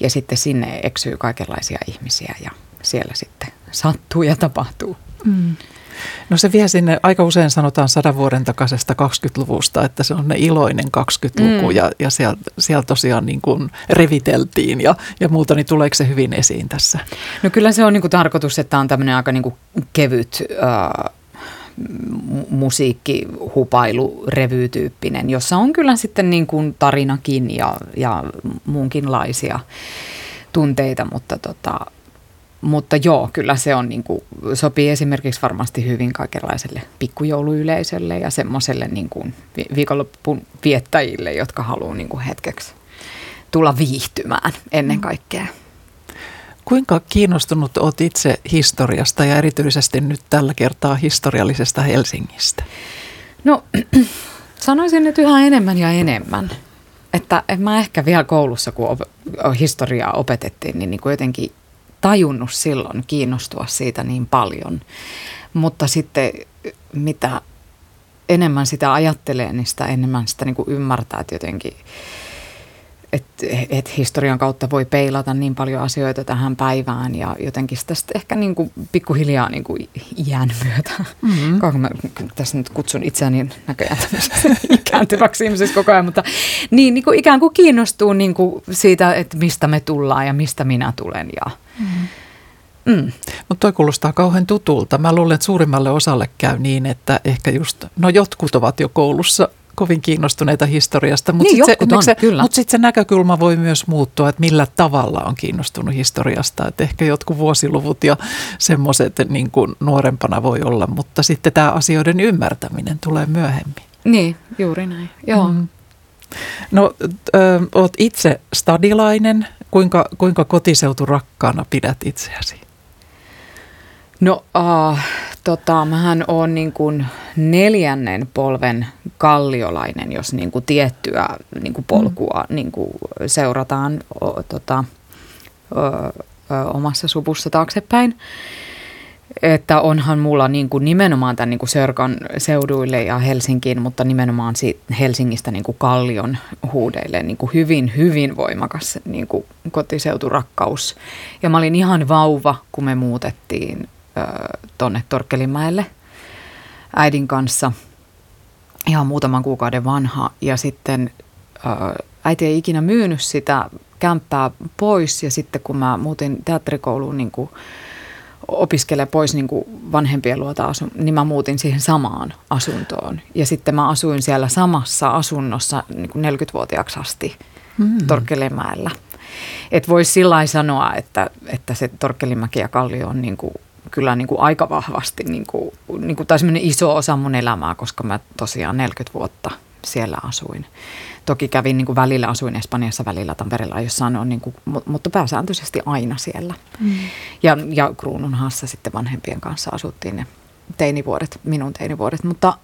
Ja sitten sinne eksyy kaikenlaisia ihmisiä ja siellä sitten sattuu ja tapahtuu. Mm. No se vie sinne, aika usein sanotaan 100 vuoden takaisesta 20-luvusta, että se on ne iloinen 20-luku ja siellä tosiaan niin kuin reviteltiin ja muuta, niin tuleeko se hyvin esiin tässä? No kyllä se on niin kuin tarkoitus, että on tämmöinen aika niin kuin kevyt musiikkihupailu, revyytyyppinen, jossa on kyllä sitten niin kuin tarinakin ja muunkinlaisia tunteita, mutta joo, kyllä se on niin kuin, sopii esimerkiksi varmasti hyvin kaikenlaiselle pikkujouluyleisölle ja semmoiselle niin kuin viikonloppun viettäjille, jotka haluaa niin kuin hetkeksi tulla viihtymään ennen kaikkea. Kuinka kiinnostunut olet itse historiasta ja erityisesti nyt tällä kertaa historiallisesta Helsingistä? No sanoisin nyt yhä enemmän ja enemmän. Että mä ehkä vielä koulussa, kun historiaa opetettiin, niin kuin jotenkin tajunnut silloin kiinnostua siitä niin paljon. Mutta sitten mitä enemmän sitä ajattelee, niin sitä enemmän sitä niin kuin ymmärtää, että jotenkin että historian kautta voi peilata niin paljon asioita tähän päivään ja jotenkin sitä sitten ehkä niin kuin pikkuhiljaa niin kuin iän myötä. Mm-hmm. Mä tässä nyt kutsun itseäni näköjään ikääntyväksi ihmiseksi koko ajan, mutta niin kuin ikään kuin kiinnostuu niin kuin siitä, että mistä me tullaan ja mistä minä tulen. Mutta toi kuulostaa kauhean tutulta. Mä luulen, että suurimmalle osalle käy niin, että ehkä just, jotkut ovat jo koulussa kovin kiinnostuneita historiasta, mutta niin, sitten se näkökulma voi myös muuttua, että millä tavalla on kiinnostunut historiasta. Että ehkä jotkut vuosiluvut ja semmoiset niin kuin nuorempana voi olla, mutta sitten tämä asioiden ymmärtäminen tulee myöhemmin. Niin, juuri näin, joo. No, oot itse stadilainen. Kuinka kotiseuturakkaana pidät itseäsi? No, mähän olen niin kuin 4. polven kalliolainen, jos niin kuin tiettyä niin kuin polkua niin kuin seurataan omassa suvussa taaksepäin. Että onhan mulla niin kuin nimenomaan tämän niin kuin Sörkan seuduille ja Helsinkiin, mutta nimenomaan Helsingistä niin kuin Kallion huudeille niin kuin hyvin, hyvin voimakas niin kuin kotiseuturakkaus. Ja mä olin ihan vauva, kun me muutettiin tonne Torkkelinmäelle äidin kanssa, ihan muutaman kuukauden vanha. Ja sitten äiti ei ikinä myynyt sitä kämppää pois ja sitten kun mä muutin teatterikouluun niin kuin opiskele pois niin kuin vanhempien luota, niin mä muutin siihen samaan asuntoon. Ja sitten mä asuin siellä samassa asunnossa niin kuin 40-vuotiaaksi asti Torkkelinmäellä. Että voisi sillä lailla sanoa, että se Torkkelinmäki ja Kallio on niin kuin, kyllä niin kuin aika vahvasti niin kuin, tai semmoinen iso osa mun elämää, koska mä tosiaan 40 vuotta siellä asuin. Toki kävin niin kuin välillä, asuin Espanjassa välillä Tampereella, jossa on niin kuin, mutta pääsääntöisesti aina siellä. Ja Kruununhaassa sitten vanhempien kanssa asuttiin ne minun teinivuodet. Mutta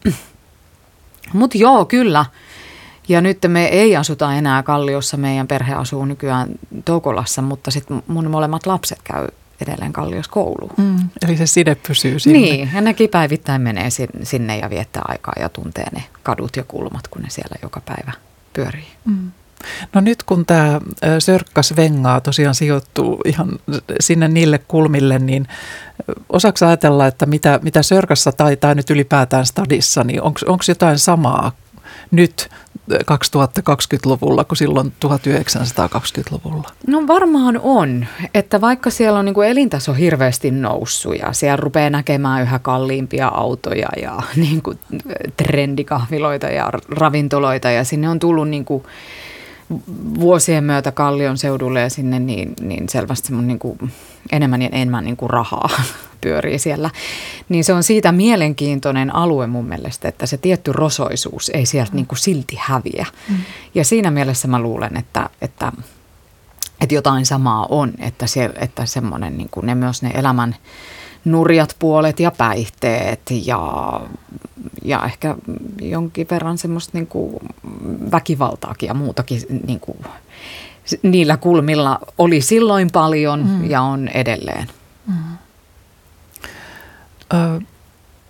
joo, kyllä. Ja nyt me ei asuta enää Kalliossa, meidän perhe asuu nykyään Toukolassa, mutta sitten mun molemmat lapset käy edelleen Kalliossa kouluun. Eli se side pysyy sinne. Niin, ja nekin päivittäin menee sinne ja viettää aikaa ja tuntee ne kadut ja kulmat, kun ne siellä joka päivä pyörii. No nyt kun tämä Sörkka Svengaa tosiaan sijoittuu ihan sinne niille kulmille, niin osaako ajatella, että mitä Sörkassa taitaa nyt ylipäätään stadissa, niin onko jotain samaa nyt 2020-luvulla kuin silloin 1920-luvulla? No varmaan on, että vaikka siellä on niin kuin elintaso hirveästi noussut ja siellä rupeaa näkemään yhä kalliimpia autoja ja niin kuin trendikahviloita ja ravintoloita ja sinne on tullut niin kuin vuosien myötä Kallion seudulle ja sinne niin selvästi niin kuin enemmän ja enemmän niin kuin rahaa pyörii siellä. Niin se on siitä mielenkiintoinen alue mun mielestä, että se tietty rosoisuus ei sieltä niin kuin silti häviä. Ja siinä mielessä mä luulen, että jotain samaa on, että semmoinen niin kuin myös ne elämän nurjat puolet ja päihteet ja ehkä jonkin verran semmoista niin kuin väkivaltaakin ja muutakin niin kuin niillä kulmilla oli silloin paljon ja on edelleen.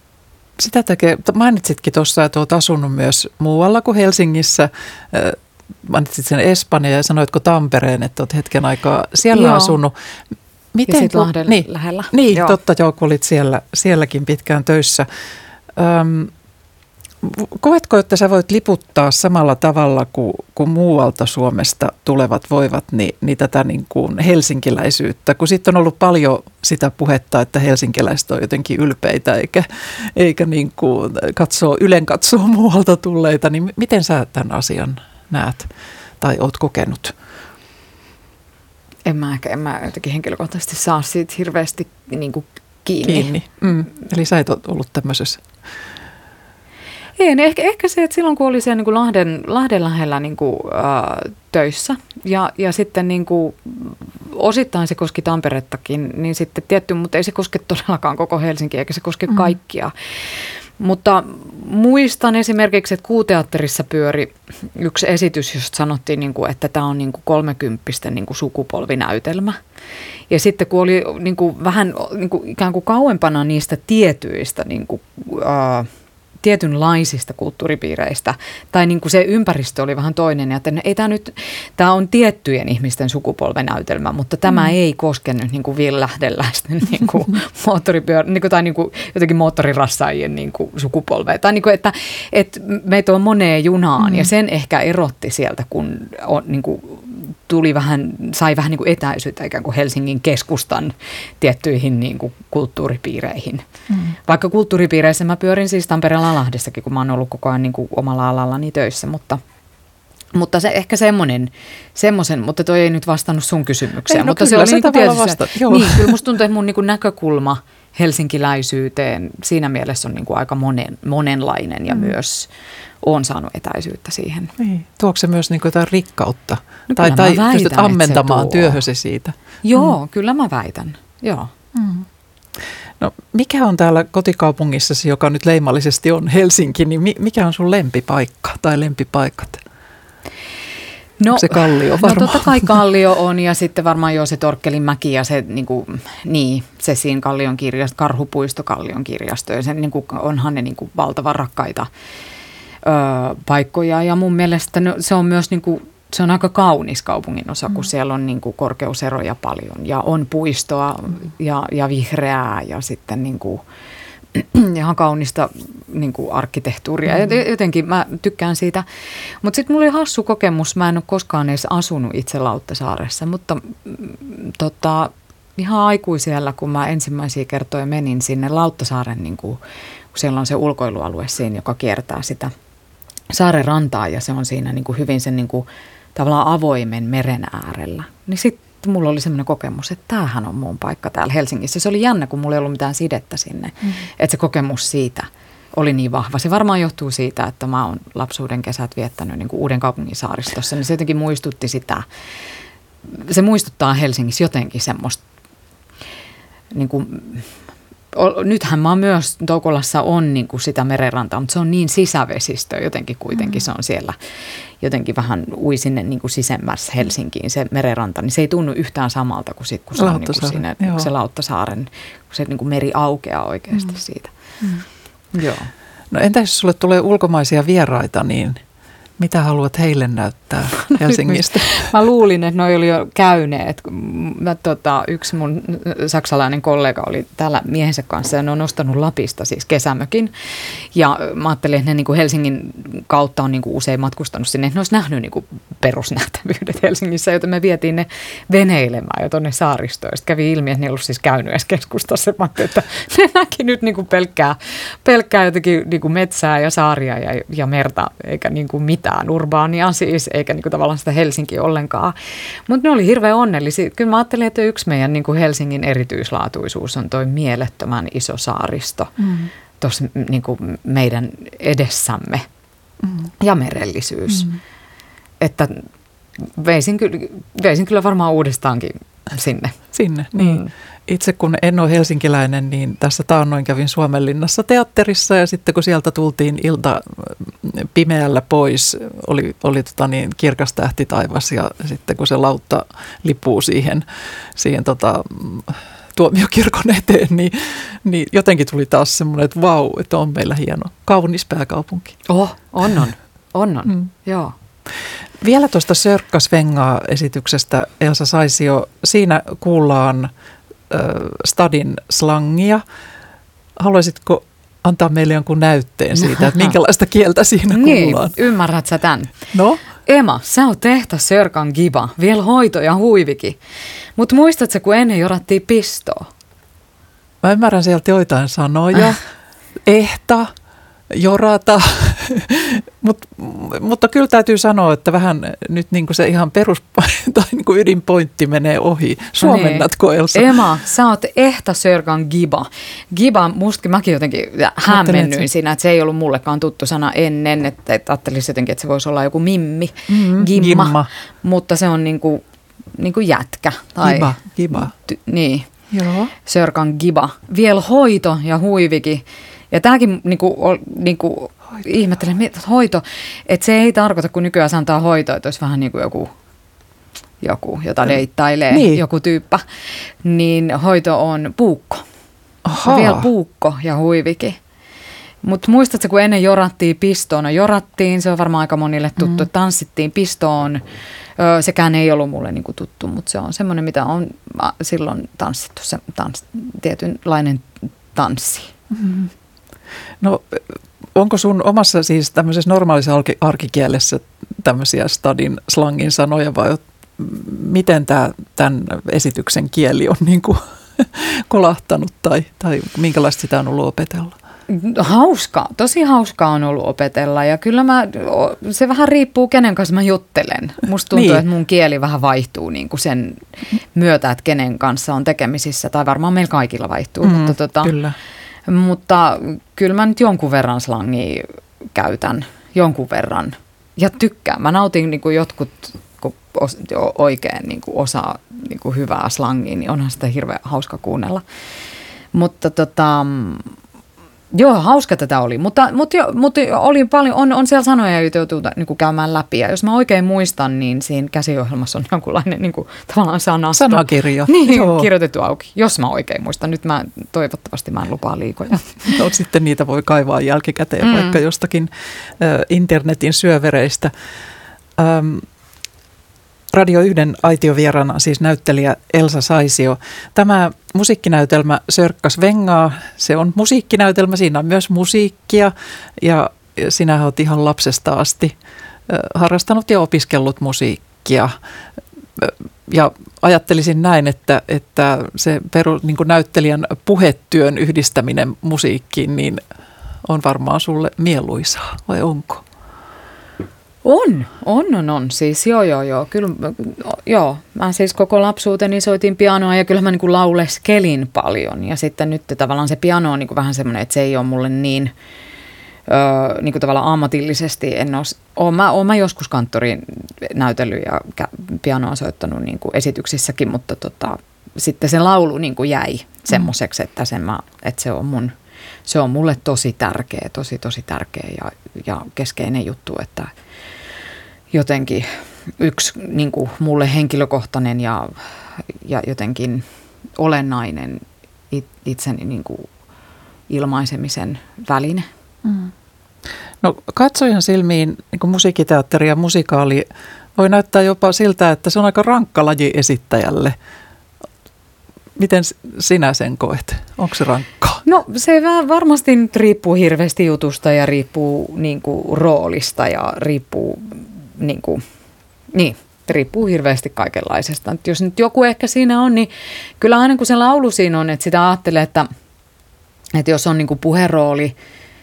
Sitä mainitsitkin tuossa, että olet asunut myös muualla kuin Helsingissä. mainitsit sen Espanja ja sanoitko Tampereen, että olet hetken aikaa siellä asunut. Miten, ja sitten Lahden lähellä. Niin, joo. Totta, kun olit sielläkin pitkään töissä. Koetko, että sä voit liputtaa samalla tavalla kuin muualta Suomesta tulevat voivat niin tätä niin kuin helsinkiläisyyttä? Kun sitten on ollut paljon sitä puhetta, että helsinkiläiset on jotenkin ylpeitä eikä niin kuin katsoo muualta tulleita, niin miten sä tämän asian näet tai oot kokenut? En mä jotenkin henkilökohtaisesti saa siitä hirveästi niin kuin kiinni. Eli sä et ole ollut tämmöisessä. Ei, niin ehkä se, että silloin kun oli siellä niin kuin Lahden lähellä niin kuin, töissä ja sitten niin kuin, osittain se koski Tamperettakin, niin sitten tietty, mutta ei se koske todellakaan koko Helsinkiä eikä se koske kaikkia. Mutta muistan esimerkiksi, että Kuuteatterissa pyöri yksi esitys, josta sanottiin, niin kuin, että tämä on niin kuin 30 niin kuin sukupolvinäytelmä. Ja sitten kun oli niin kuin, vähän niin kuin, ikään kuin kauempana niistä tietyistä niin kuin, tietynlaisista kulttuuripiireistä, tai niin kuin se ympäristö oli vähän toinen, että ei tämä on tiettyjen ihmisten sukupolvenäytelmä, mutta tämä ei koske nyt niin kuin villähdeläisten niin kuin tai niin kuin jotenkin moottorirassaajien niin kuin sukupolvea, tai niin kuin, että meitä on moneen junaan, ja sen ehkä erotti sieltä, kun on, niin kuin, sai vähän niin kuin etäisyyttä ikään kuin Helsingin keskustan tiettyihin niin kuin kulttuuripiireihin. Vaikka kulttuuripiireissä mä pyörin siis Tampereella Lahdessakin, kun mä oon ollut koko ajan niin kuin omalla alallani töissä, mutta se ehkä semmoisen, mutta toi ei nyt vastannut sun kysymykseen. Ei, mutta se oli niin tavallaan niin, kyllä musta tuntuu, että mun niin kuin näkökulma helsinkiläisyyteen siinä mielessä on niin kuin aika monenlainen ja myös olen saanut etäisyyttä siihen. Niin. Tuoko se myös niin kuin jotain rikkautta? Tai pystyt ammentamaan työhösi siitä? Joo, kyllä mä väitän. Joo. No, mikä on täällä kotikaupungissasi, joka nyt leimallisesti on Helsinki, niin mikä on sun lempipaikka tai lempipaikat? No, se Kallio varmaan? No totta kai Kallio on ja sitten varmaan jo se Torkkelinmäki ja se, se siinä Kallion kirjasto, Karhupuisto Kallion kirjasto. Ja se, onhan ne valtavan rakkaita paikkoja ja mun mielestä se on myös se on aika kaunis kaupungin osa, kun siellä on korkeuseroja paljon ja on puistoa ja vihreää ja sitten ihan kaunista arkkitehtuuria. Jotenkin mä tykkään siitä. Mutta sitten mulla oli hassu kokemus. Mä en ole koskaan edes asunut itse Lauttasaaressa, mutta ihan aikuisiellä, kun mä ensimmäisiä kertoja menin sinne Lauttasaaren, kun siellä on se ulkoilualue siinä, joka kiertää sitä saaren rantaa ja se on siinä hyvin sen tavallaan avoimen meren äärellä. Niin sitten mulla oli semmoinen kokemus, että tämähän on mun paikka täällä Helsingissä. Se oli jännä, kun mulla ei ollut mitään sidettä sinne. Että se kokemus siitä oli niin vahva. Se varmaan johtuu siitä, että mä oon lapsuuden kesät viettänyt Uudenkaupungin saaristossa. Niin se jotenkin muistutti sitä. Se muistuttaa Helsingissä jotenkin semmoista. Nythän mä myös Toukolassa on sitä merenrantaa, mutta se on niin sisävesistö jotenkin kuitenkin. Se on siellä jotenkin vähän ui sinne sisemmässä Helsinkiin se merenranta, niin se ei tunnu yhtään samalta kuin sit, kun se on sinne, se Lauttasaaren, kun se meri aukeaa oikeasti siitä. Joo. No entä jos sulle tulee ulkomaisia vieraita, niin mitä haluat heille näyttää Helsingistä? Mä luulin, että noi oli jo käyneet. Yksi mun saksalainen kollega oli täällä miehensä kanssa ja ne on ostanut Lapista siis kesämökin. Ja mä ajattelin, että ne Helsingin kautta on usein matkustanut sinne. Ne olisi nähnyt perusnähtävyydet Helsingissä, joten me vietiin ne veneilemään jo tuonne saaristoon. Sitten kävi ilmi, että ne ei ollut siis käynyt edes keskustassa. Mä ajattelin, että ne näki nyt pelkkää jotenkin metsää ja saaria ja merta, eikä mitään urbaania siis, eikä tavallaan sitä Helsinkiä ollenkaan. Mutta ne oli hirveän onnellisia. Kyllä mä ajattelin, että yksi meidän Helsingin erityislaatuisuus on toi mielettömän iso saaristo tuossa meidän edessämme ja merellisyys. Että veisin kyllä varmaan uudestaankin sinne. Sinne, niin. Itse kun en ole helsinkiläinen, niin tässä taannoin kävin Suomenlinnassa teatterissa ja sitten kun sieltä tultiin ilta pimeällä pois, oli kirkas tähtitaivas ja sitten kun se lautta lipuu siihen tuomiokirkon eteen, niin jotenkin tuli taas semmoinen, että vau, että on meillä hieno, kaunis pääkaupunki. On. Joo. Vielä tuosta Sörkkas-Vengaa-esityksestä, Elsa Saisio, siinä kuullaan stadin slangia. Haluaisitko antaa meille jonkun näytteen siitä, että minkälaista kieltä siinä kuullaan? Niin, ymmärrät sä tämän? No? Ema, sä oot tehtas Sörkan giba, vielä hoito ja huivikin. Mut muistatko, kun ennen jorattiin pistoa? Mä ymmärrän sieltä joitain sanoja. Ehta, jorata, mutta kyllä täytyy sanoa, että vähän nyt niin kuin se ihan perus tai niin kuin ydinpointti menee ohi. Suomennatko, Elsa? Ema, sä oot ehta Sörkan giba. Giba, mustakin mäkin jotenkin hämmennyin siinä, että se ei ollut mullekaan tuttu sana ennen, että ajattelisin jotenkin, että se voisi olla joku mimmi, gimma, mutta se on niin kuin jätkä. Tai Giba. Niin, Joo. Sörkan giba. Vielä hoito ja huivikin. Ja tämäkin niinku ihmettelen, että hoito, että se ei tarkoita, kun nykyään antaa hoitoa, että olisi vähän niin kuin joku jota deittailee, niin. Joku tyyppä, niin hoito on puukko. Aha. Vielä puukko ja huivikin. Mutta muistatko, kun ennen jorattiin pistoon? No jorattiin, se on varmaan aika monille tuttu, että tanssittiin pistoon. Sekään ei ollut mulle niinku tuttu, mutta se on semmoinen, mitä on silloin tanssittu, se tietynlainen tanssi. Mm-hmm. No onko sun omassa siis tämmöisessä normaalissa arkikielessä tämmöisiä stadin slangin sanoja vai miten tämän esityksen kieli on niin kuin kolahtanut tai minkälaista sitä on ollut opetella? Hauskaa, tosi hauskaa on ollut opetella ja kyllä se vähän riippuu kenen kanssa mä juttelen. Musta tuntuu, niin. Että mun kieli vähän vaihtuu niin kuin sen myötä, että kenen kanssa on tekemisissä tai varmaan meillä kaikilla vaihtuu. Kyllä. Mutta kyllä mä nyt jonkun verran slangia käytän, jonkun verran. Ja tykkään. Mä nautin niin kuin jotkut, kun oikein niin kuin osaa niin kuin hyvää slangia, niin onhan sitä hirveän hauska kuunnella. Mutta joo, hauska tätä oli. Mutta oli paljon, on siellä sanoja, joita joutuu niin kuin käymään läpi. Ja jos mä oikein muistan, niin siinä käsiohjelmassa on jonkunlainen niin kuin, tavallaan sanasto. Sanakirja. Niin, joo. Kirjoitettu auki, jos mä oikein muistan. Nyt toivottavasti mä en lupaa liikoja. No, sitten niitä voi kaivaa jälkikäteen vaikka jostakin internetin syövereistä. Radio 1 aitiovieraana siis näyttelijä Elsa Saisio. Tämä musiikkinäytelmä Sörkkas-Vengaa, se on musiikkinäytelmä, siinä on myös musiikkia ja sinä olet ihan lapsesta asti harrastanut ja opiskellut musiikkia. Ja ajattelisin näin, että se niin kuin näyttelijän puhetyön yhdistäminen musiikkiin niin on varmaan sulle mieluisaa, vai onko? On. Siis joo. Kyllä, joo. Mä siis koko lapsuuteni soitin pianoa ja kyllä mä niin kuin lauleskelin paljon. Ja sitten nyt tavallaan se piano on niin kuin vähän semmoinen, että se ei ole mulle niin kuin tavallaan ammatillisesti. Oon mä joskus kanttoriin näytellyt ja pianoa soittanut niin kuin esityksissäkin, mutta sitten se laulu niin kuin jäi semmoiseksi, että se on mulle tosi tärkeä, tosi tärkeä ja keskeinen juttu, että jotenkin yksi niin kuin mulle henkilökohtainen ja jotenkin olennainen itseni niin kuin ilmaisemisen väline. No katsojan silmiin niin kuin musiikkiteatteri ja musikaali voi näyttää jopa siltä, että se on aika rankka laji esittäjälle. Miten sinä sen koet? Onko se rankkaa? No se varmasti nyt riippuu hirveästi jutusta ja riippuu niin kuin roolista ja riippuu riippuu hirveästi kaikenlaisesta. Jos nyt joku ehkä siinä on, niin kyllä aina kun se laulu siinä on, että sitä ajattelee, että jos on niin kuin puherooli,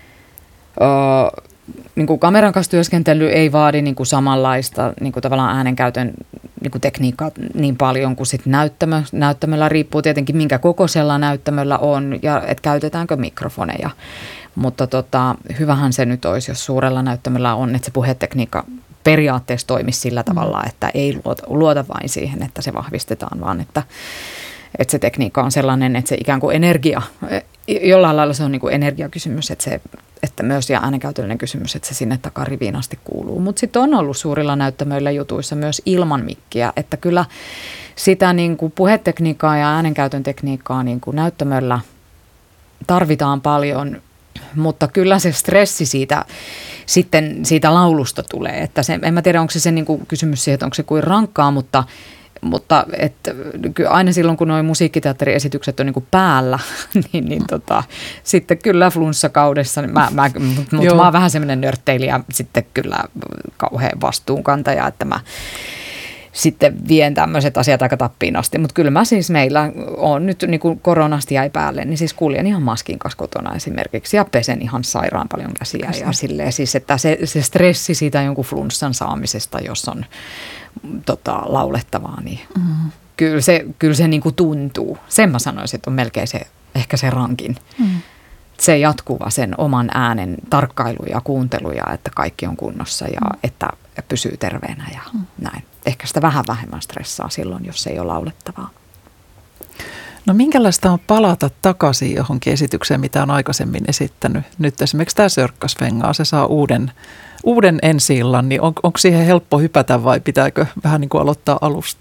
niin kuin kameran kanssa työskentely ei vaadi niin kuin samanlaista niin kuin tavallaan äänenkäytön niin kuin tekniikkaa niin paljon kuin sitten näyttämöllä. Riippuu tietenkin minkä kokoisella näyttämöllä on ja että käytetäänkö mikrofoneja. Mutta hyvähän se nyt olisi, jos suurella näyttämöllä on, että se puhetekniikka periaatteessa toimisi sillä tavalla, että ei luota vain siihen, että se vahvistetaan, vaan että se tekniikka on sellainen, että se ikään kuin energia, jollain lailla se on niin kuin energiakysymys, että myös ja äänenkäytöllinen kysymys, että se sinne takariviin asti kuuluu. Mutta sitten on ollut suurilla näyttämöillä jutuissa myös ilman mikkiä, että kyllä sitä niin kuin puhetekniikkaa ja äänenkäytön tekniikkaa niin kuin näyttämöllä tarvitaan paljon mutta kyllä se stressi siitä laulusta tulee. Että en mä tiedä, onko se niin kuin kysymys siihen, että onko se kuin rankkaa, mutta aina silloin, kun nuo musiikkiteatteriesitykset on niin kuin päällä, sitten kyllä flunssakaudessa, mutta mä oon vähän semmoinen nörtteilijä, sitten kyllä kauhean vastuunkantaja, että mä sitten vien tämmöiset asiat aika tappiin asti. Mutta kyllä mä siis meillä on nyt, niin kuin koronasta jäi päälle, niin siis kuljen ihan maskin kanssa kotona esimerkiksi ja pesen ihan sairaan paljon käsiä. Ja silleen siis, että se stressi siitä jonkun flunssan saamisesta, jos on laulettavaa, niin kyllä se niin kuin tuntuu. Sen mä sanoisin, että on melkein ehkä se rankin. Se jatkuva sen oman äänen tarkkailu ja kuuntelu ja että kaikki on kunnossa ja että pysyy terveenä ja näin. Ehkä sitä vähän vähemmän stressaa silloin, jos ei ole laulettavaa. No minkälaista on palata takaisin johonkin esitykseen, mitä on aikaisemmin esittänyt? Nyt esimerkiksi tämä Sörkkasvengaa, se saa uuden ensi-illan, niin onko siihen helppo hypätä vai pitääkö vähän niin kuin aloittaa alusta?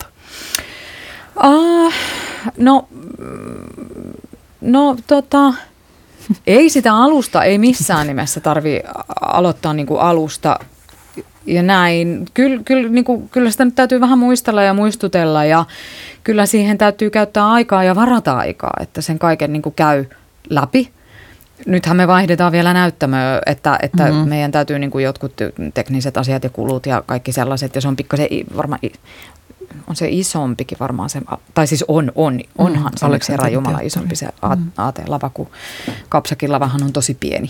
Ei sitä alusta, ei missään nimessä tarvitse aloittaa niin kuin alusta ja näin. Kyllä sitä nyt täytyy vähän muistella ja muistutella ja kyllä siihen täytyy käyttää aikaa ja varata aikaa, että sen kaiken niin kuin käy läpi. Nythän me vaihdetaan vielä näyttämöä, että meidän täytyy niin kuin jotkut tekniset asiat ja kulut ja kaikki sellaiset ja se on pikkasen varmaan... On se isompikin varmaan se, tai siis onhan se Herran Jumala isompi se AT-lava, kun Kapsakin lavahan on tosi pieni.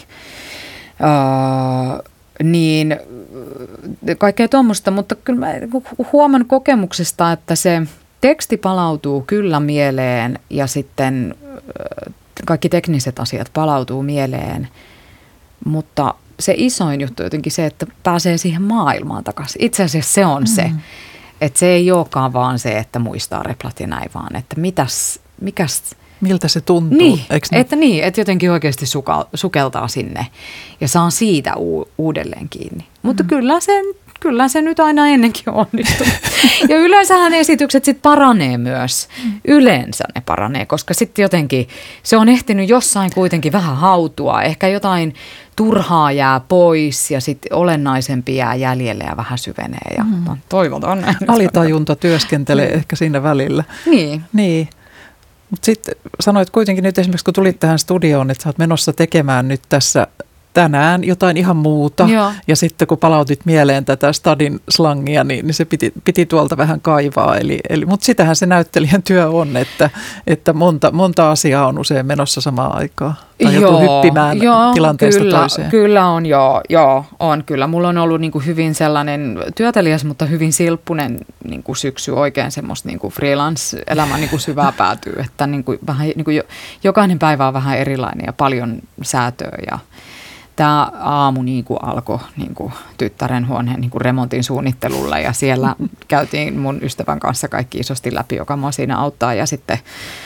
Niin kaikkea tuommoista, mutta kyllä mä huomaan kokemuksesta, että se teksti palautuu kyllä mieleen ja sitten kaikki tekniset asiat palautuu mieleen, mutta se isoin juttu jotenkin se, että pääsee siihen maailmaan takaisin. Itse asiassa se on se. Että se ei olekaan vaan se, että muistaa replat ja näin, vaan että miltä se tuntuu? Niin, että jotenkin oikeasti sukeltaa sinne ja saa siitä uudelleen kiinni. Mutta kyllä se nyt aina ennenkin onnistuu. Ja yleensähän esitykset sitten paranee myös. Yleensä ne paranee, koska sitten jotenkin se on ehtinyt jossain kuitenkin vähän hautua. Ehkä jotain turhaa jää pois ja sitten olennaisempi jää jäljelle ja vähän syvenee. Ja toivotaan näin. Alitajunta työskentelee ehkä siinä välillä. Niin. Mutta sitten sanoit kuitenkin nyt esimerkiksi, kun tulit tähän studioon, että sä oot menossa tekemään nyt tässä tänään jotain ihan muuta. Joo. Ja sitten kun palautit mieleen tätä stadin slangia, niin se piti tuolta vähän kaivaa. Mutta sitähän se näyttelijän työ on, että monta asiaa on usein menossa samaan aikaan. Tai joutuu hyppimään tilanteesta toiseen. Kyllä on, on kyllä. Mulla on ollut niinku hyvin sellainen työtelijäs, mutta hyvin silppunen niinku syksy, oikein semmoista niinku freelance-elämän niinku syvää päätyy. Että niinku vähän, niinku jokainen päivä on vähän erilainen ja paljon säätöä ja tämä aamu alkoi tyttären huoneen remontin suunnittelulla ja siellä käytiin mun ystävän kanssa kaikki isosti läpi, joka mua siinä auttaa ja sitten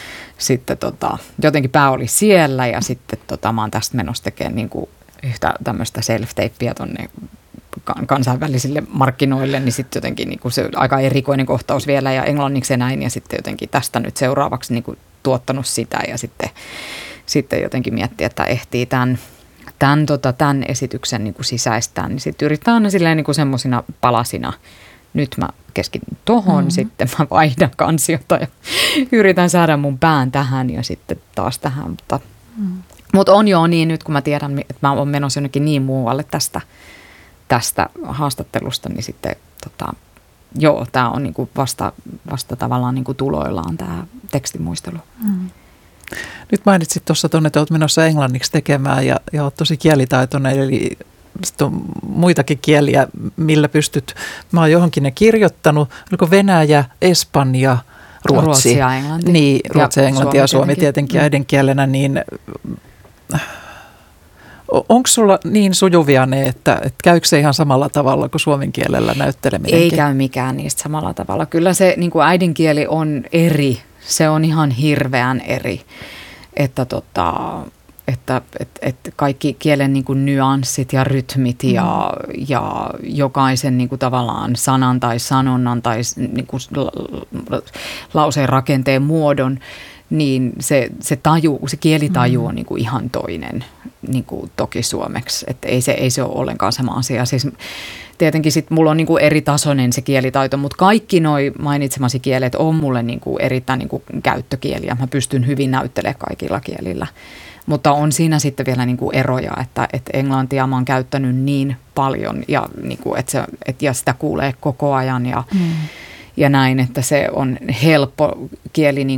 jotenkin pää oli siellä ja sitten mä oon tästä menossa tekemään yhtä tämmöistä self-tapeä tonne kansainvälisille markkinoille, niin sitten jotenkin se aika erikoinen kohtaus vielä ja englanniksi ja näin ja sitten jotenkin tästä nyt seuraavaksi tuottanut sitä ja sitten jotenkin miettiä, että ehtii tämän esityksen sisäistään, niin sitten yritetään aina silleen semmoisina palasina. Nyt mä keskityn tohon, sitten mä vaihdan kansiota ja yritän saada mun pään tähän ja sitten taas tähän. Mutta on jo niin nyt, kun mä tiedän, että mä oon menossa jonnekin niin muualle tästä haastattelusta, niin sitten tää on vasta tavallaan tuloillaan tää tekstimuistelu. Nyt mainitsit tuossa että olet menossa englanniksi tekemään ja olet tosi kielitaitoinen, eli on muitakin kieliä, millä pystyt. Mä oon johonkin ne kirjoittanut, oliko Venäjä, Espanja, Ruotsi ja englanti. Niin, Ruotsi ja englanti ja suomi tietenkin äidinkielenä, niin onko sulla niin sujuvia ne, että käykö se ihan samalla tavalla kuin suomen kielellä näytteleminenkin? Ei käy mikään niistä samalla tavalla. Kyllä se äidinkieli on eri. Se on ihan hirveän eri, että kaikki kielen nyanssit ja rytmit ja jokaisen tavallaan sanan tai sanonnan tai lauseen rakenteen muodon niin se kielitaju on niin kuin ihan toinen niin kuin toki suomeksi. Että ei se ole ollenkaan sama asia. Siis tietenkin sit mulla on niin kuin eri tasoinen se kielitaito, mutta kaikki noi mainitsemasi kielet on mulle niin kuin erittäin niin kuin käyttökieliä. Mä pystyn hyvin näyttelemään kaikilla kielillä. Mutta on siinä sitten vielä niin kuin eroja, että englantia mä oon käyttänyt niin paljon ja, niin kuin, ja sitä kuulee koko ajan ja näin, että se on helppo kieli niin